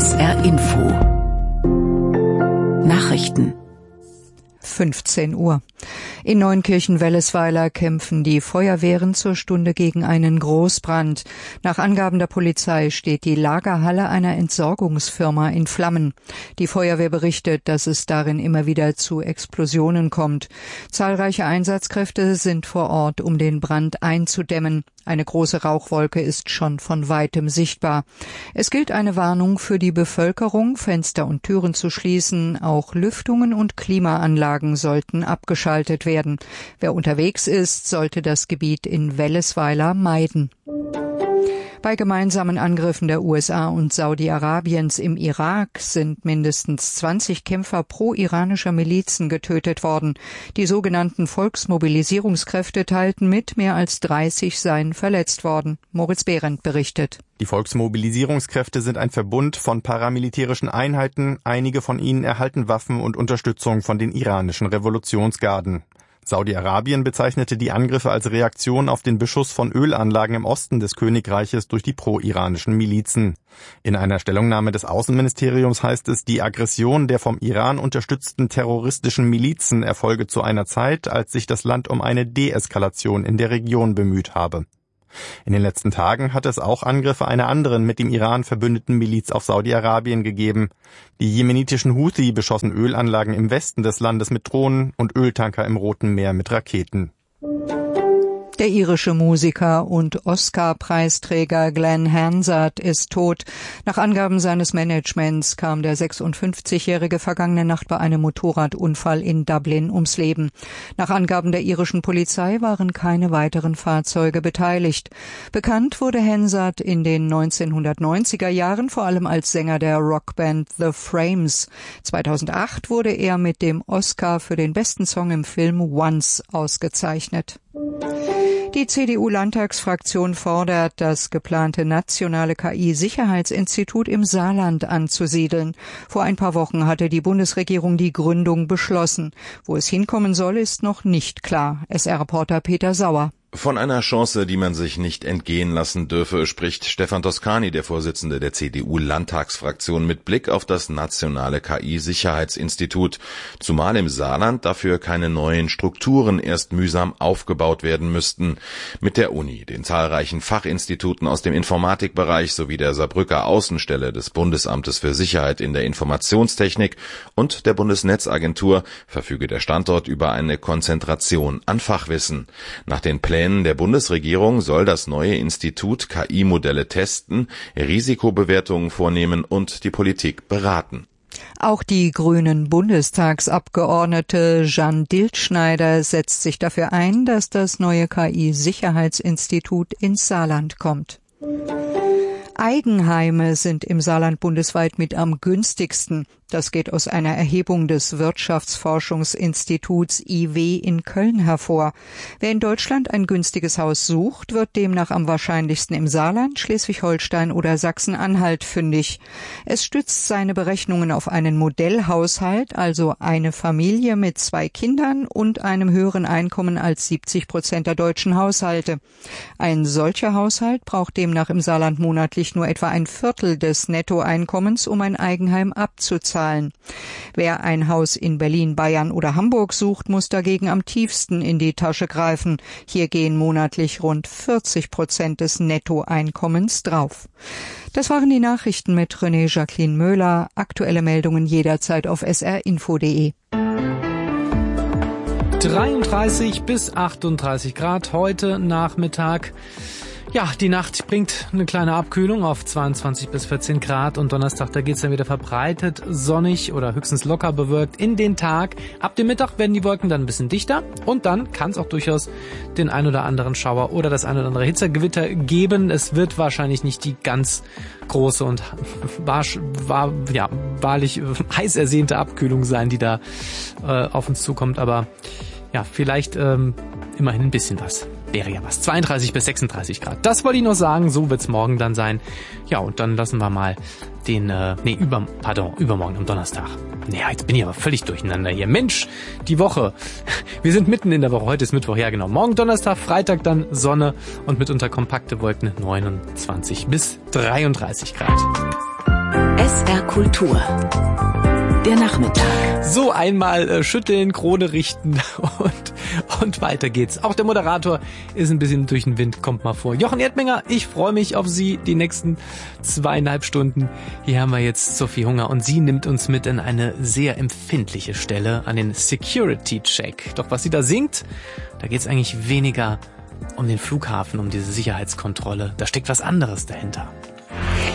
SR Info Nachrichten 15 Uhr. In Neunkirchen-Wellesweiler kämpfen die Feuerwehren zur Stunde gegen einen Großbrand. Nach Angaben der Polizei steht die Lagerhalle einer Entsorgungsfirma in Flammen. Die Feuerwehr berichtet, dass es darin immer wieder zu Explosionen kommt. Zahlreiche Einsatzkräfte sind vor Ort, um den Brand einzudämmen. Eine große Rauchwolke ist schon von weitem sichtbar. Es gilt eine Warnung für die Bevölkerung, Fenster und Türen zu schließen. Auch Lüftungen und Klimaanlagen sollten abgeschaltet werden. Wer unterwegs ist, sollte das Gebiet in Wellesweiler meiden. Bei gemeinsamen Angriffen der USA und Saudi-Arabiens im Irak sind mindestens 20 Kämpfer pro-iranischer Milizen getötet worden. Die sogenannten Volksmobilisierungskräfte teilten mit, mehr als 30 seien verletzt worden. Moritz Behrendt berichtet. Die Volksmobilisierungskräfte sind ein Verbund von paramilitärischen Einheiten. Einige von ihnen erhalten Waffen und Unterstützung von den iranischen Revolutionsgarden. Saudi-Arabien bezeichnete die Angriffe als Reaktion auf den Beschuss von Ölanlagen im Osten des Königreiches durch die pro-iranischen Milizen. In einer Stellungnahme des Außenministeriums heißt es, die Aggression der vom Iran unterstützten terroristischen Milizen erfolge zu einer Zeit, als sich das Land um eine Deeskalation in der Region bemüht habe. In den letzten Tagen hat es auch Angriffe einer anderen mit dem Iran verbündeten Miliz auf Saudi-Arabien gegeben. Die jemenitischen Houthi beschossen Ölanlagen im Westen des Landes mit Drohnen und Öltanker im Roten Meer mit Raketen. Der irische Musiker und Oscar-Preisträger Glenn Hansard ist tot. Nach Angaben seines Managements kam der 56-Jährige vergangene Nacht bei einem Motorradunfall in Dublin ums Leben. Nach Angaben der irischen Polizei waren keine weiteren Fahrzeuge beteiligt. Bekannt wurde Hansard in den 1990er Jahren vor allem als Sänger der Rockband The Frames. 2008 wurde er mit dem Oscar für den besten Song im Film Once ausgezeichnet. Die CDU-Landtagsfraktion fordert, das geplante nationale KI-Sicherheitsinstitut im Saarland anzusiedeln. Vor ein paar Wochen hatte die Bundesregierung die Gründung beschlossen. Wo es hinkommen soll, ist noch nicht klar. SR-Reporter Peter Sauer. Von einer Chance, die man sich nicht entgehen lassen dürfe, spricht Stefan Toscani, der Vorsitzende der CDU-Landtagsfraktion, mit Blick auf das nationale KI-Sicherheitsinstitut, zumal im Saarland dafür keine neuen Strukturen erst mühsam aufgebaut werden müssten. Mit der Uni, den zahlreichen Fachinstituten aus dem Informatikbereich sowie der Saarbrücker Außenstelle des Bundesamtes für Sicherheit in der Informationstechnik und der Bundesnetzagentur verfüge der Standort über eine Konzentration an Fachwissen. Nach den Plänen der Bundesregierung soll das neue Institut KI-Modelle testen, Risikobewertungen vornehmen und die Politik beraten. Auch die grünen Bundestagsabgeordnete Jeanne Diltschneider setzt sich dafür ein, dass das neue KI-Sicherheitsinstitut ins Saarland kommt. Eigenheime sind im Saarland bundesweit mit am günstigsten. Das geht aus einer Erhebung des Wirtschaftsforschungsinstituts IW in Köln hervor. Wer in Deutschland ein günstiges Haus sucht, wird demnach am wahrscheinlichsten im Saarland, Schleswig-Holstein oder Sachsen-Anhalt fündig. Es stützt seine Berechnungen auf einen Modellhaushalt, also eine Familie mit 2 Kindern und einem höheren Einkommen als 70% der deutschen Haushalte. Ein solcher Haushalt braucht demnach im Saarland monatlich nur etwa ein Viertel des Nettoeinkommens, um ein Eigenheim abzuzahlen. Wer ein Haus in Berlin, Bayern oder Hamburg sucht, muss dagegen am tiefsten in die Tasche greifen. Hier gehen monatlich rund 40% des Nettoeinkommens drauf. Das waren die Nachrichten mit René Jacqueline Möhler. Aktuelle Meldungen jederzeit auf srinfo.de. 33 bis 38 Grad heute Nachmittag. Ja, die Nacht bringt eine kleine Abkühlung auf 22 bis 14 Grad und Donnerstag, da geht's dann wieder verbreitet sonnig oder höchstens locker bewölkt in den Tag. Ab dem Mittag werden die Wolken dann ein bisschen dichter und dann kann es auch durchaus den ein oder anderen Schauer oder das ein oder andere Hitzegewitter geben. Es wird wahrscheinlich nicht die ganz große und wahrlich heiß ersehnte Abkühlung sein, die da auf uns zukommt, aber ja, vielleicht immerhin ein bisschen was. Wäre ja was. 32 bis 36 Grad. Das wollte ich noch sagen. So wird's morgen dann sein. Ja, und dann lassen wir mal den, übermorgen am Donnerstag. Naja, jetzt bin ich aber völlig durcheinander hier. Mensch, die Woche. Wir sind mitten in der Woche. Heute ist Mittwoch. Ja, genau. Morgen Donnerstag, Freitag dann Sonne und mitunter kompakte Wolken 29 bis 33 Grad. SR Kultur. Der Nachmittag. So, einmal schütteln, Krone richten und weiter geht's. Auch der Moderator ist ein bisschen durch den Wind, kommt mal vor. Jochen Erdmenger, ich freue mich auf Sie die nächsten 2,5 Stunden. Hier haben wir jetzt Sophie Hunger und sie nimmt uns mit in eine sehr empfindliche Stelle, an den Security-Check. Doch was sie da singt, da geht's eigentlich weniger um den Flughafen, um diese Sicherheitskontrolle. Da steckt was anderes dahinter.